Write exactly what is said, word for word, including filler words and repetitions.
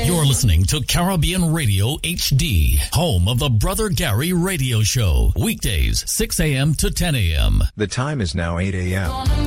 You're listening to Caribbean Radio H D, home of the Brother Gary Radio Show. Weekdays, six a.m. to ten a.m. The time is now eight a.m.